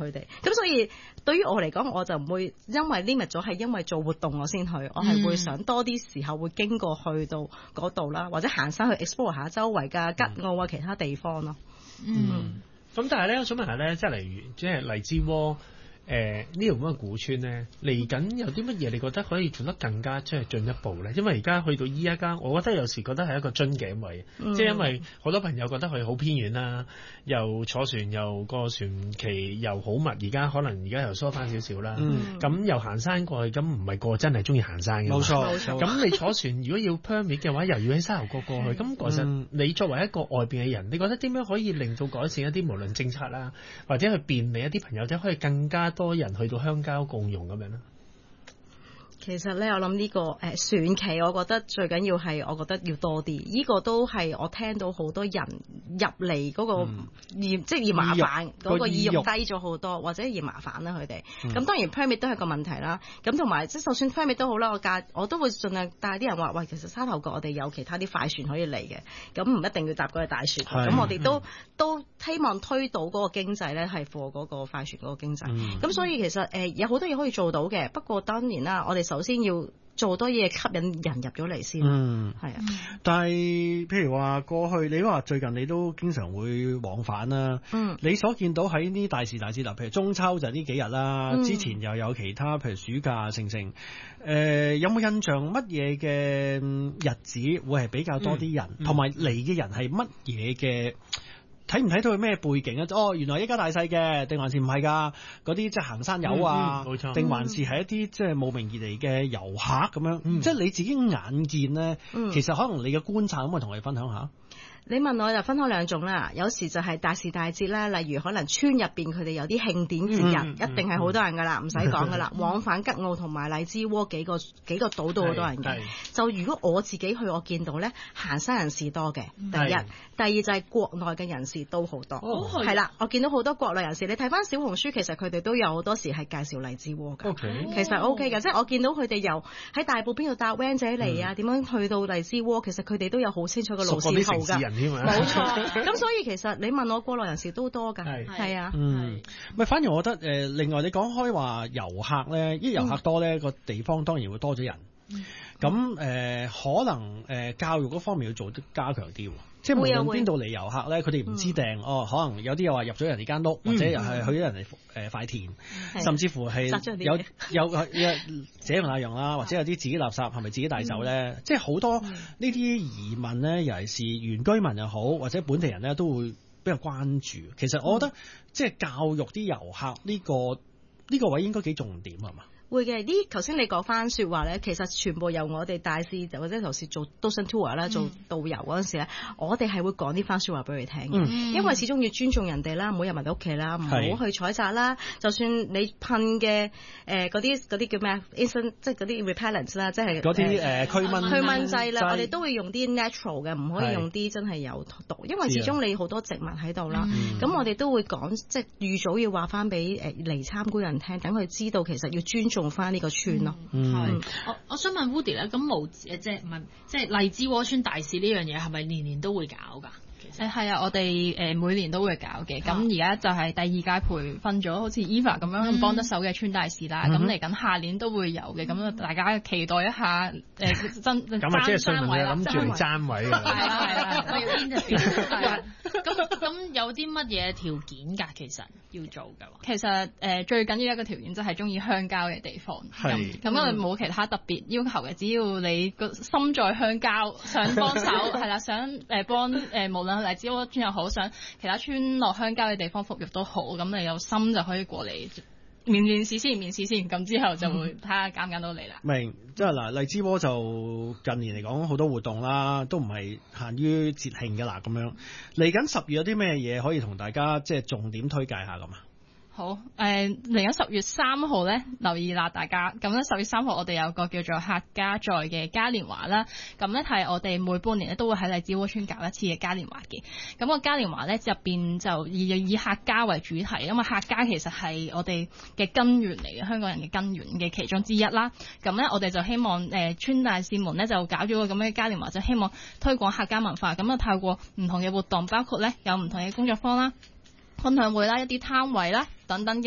佢哋。咁所以對於我嚟講，我就唔會因為 limit 咗係因為做活動我先去，我係會想多啲時候會經過去到嗰度啦，或者行山去 explore 下周圍嘅吉澳啊其他地方咯。 咁但係咧，我想問下咧，即係例如即係荔枝窩。呢條咁嘅古村咧，嚟緊有啲乜嘢你覺得可以做得更加即係進一步咧？因為而家去到依一間，我覺得有時覺得係一個樽頸位，即係因為好多朋友覺得佢好偏遠啦，又坐船又個船期又好密，而家可能而家又疏翻少少啦。咁又行山過去，咁唔係個真係中意行山嘅。 冇錯。 咁你坐船如果要 permit 嘅話，又要喺沙頭角過去，咁其實你作為一個外邊嘅人，你覺得點樣可以令到改善一啲無論政策啦，或者去便利一啲朋友仔可以更加多人去到鄉郊共融咁樣咧？ 其實咧，我諗呢個選期，我覺得最緊要係，我覺得要多啲。呢個都係我聽到好多人入嚟嗰個即係嫌麻煩嗰個意欲低咗好多，或者嫌麻煩啦佢哋。咁當然 permit 都係個問題啦。咁同埋即係就算 permit 都好啦，我都會盡量帶啲人話：喂，其實沙頭角我哋有其他啲快船可以嚟嘅，咁唔一定要搭嗰個大船。咁我哋都希望推到嗰個經濟咧，係貨嗰個快船嗰個經濟。咁所以其實有好多嘢可以做到嘅。不過當然啦，我哋首先要做多嘢吸引人入咗嚟先。係啊。 但係譬如話過去，你話最近你都經常會往返啦。你所見到喺呢大時大節，譬如中秋就呢幾日啦，之前又有其他譬如暑假盛。有冇印象乜嘢嘅日子會係比較多啲人，同埋嚟嘅人係乜嘢嘅？睇唔睇到佢咩背景啊？原來一家大細嘅，定還是唔係㗎？嗰啲即係行山友啊，定還是係一啲即係慕名而嚟嘅遊客咁樣？即係你自己眼見咧，其實可能你嘅觀察可唔可以同我哋分享下？ 你問我就分開兩種啦，有時就係大時大節啦，例如可能村入邊佢哋有啲慶典節日，一定係好多人噶啦，唔使講噶啦。往返吉澳同埋荔枝窩幾個島都好多人嘅。就如果我自己去，我見到咧行山人士多嘅，第一，第二就係國內嘅人士都好多。係啦，我見到好多國內人士，你睇翻小紅書，其實佢哋都有好多時係介紹荔枝窩㗎。其實 OK 嘅，即係我見到佢哋由喺大埔邊度搭 van 仔嚟啊，點樣去到荔枝窩，其實佢哋都有好清楚嘅路線圖㗎。冇錯，咁所以其實你問我國內人士都多㗎，係啊， 咪反而我覺得另外你講開話遊客咧，因為遊客多咧，個地方當然會多咗人，咁可能教育嗰方面要做得加強啲喎。即係無論邊度嚟遊客咧，佢哋唔知訂可能有啲又話入咗人哋間屋，或者又係去咗人哋塊田，甚至乎係有這樣那樣啦，或者有啲自己垃圾係咪自己帶走咧？即係好多呢啲移民咧，尤其是原居民又好，或者本地人咧，都會比較關注。其實我覺得即係教育啲遊客呢個位應該幾重點係嘛？ 會嘅，頭先你講翻説話咧，其實全部由我哋大使或者頭先做 Dozen Tour 啦，做導遊嗰陣時咧，我哋係會講啲翻説話俾佢聽嘅，因為始終要尊重人哋啦，唔好入埋你屋企啦，唔好去採摘啦。就算你噴嘅嗰啲叫咩啊 instant 即係嗰啲 repellents 啦，即係嗰啲驅蚊劑啦，我哋都會用啲 natural 嘅，唔可以用啲真係有毒，因為始終你好多植物喺度啦。咁我哋都會講，即係預早要話翻俾嚟參觀人聽，等佢知道其實要尊重翻呢個村咯。 我想問 Woody 咧，咁即係荔枝窩村大使呢樣嘢係咪年年都會搞㗎？ 係啊，我哋每年都會搞嘅。咁而家就係第二屆培訓咗，好似 Eva 咁樣幫得手嘅村大使啦。咁嚟緊下年都會有嘅。咁大家期待一下爭咁啊，即係順民諗住嚟爭位㗎。 係啦， 我要邊就邊。係啦。咁有啲乜嘢條件㗎？其實要做嘅話， 其實最緊要一個條件就係中意鄉郊嘅地方。咁因為冇其他特別要求嘅，只要你個心在鄉郊，想幫手係啦，想幫無論荔枝窩村又好，想其他村落鄉郊嘅地方復育都好，咁你有心就可以過嚟面試先，咁之後就會睇下揀唔揀到你啦。 明，即係嗱，荔枝窩就近年嚟講好多活動啦，都唔係限於節慶嘅啦，咁樣嚟緊10月有啲咩嘢可以同大家即係重點推介下咁啊？ 好，嚟緊10月3號咧，留意啦大家。咁咧10月3號我哋有個叫做客家在嘅嘉年華啦。咁咧係我哋每半年咧都會喺荔枝窩村搞一次嘅嘉年華嘅。咁個嘉年華咧入邊就以客家為主題，因為客家其實係我哋嘅根源嚟嘅，香港人嘅根源嘅其中之一啦。咁咧我哋就希望村大使們咧就搞咗個咁嘅嘉年華，就希望推廣客家文化。咁啊透過唔同嘅活動，包括咧有唔同嘅工作坊啦、分享會啦、一啲攤位啦等等嘅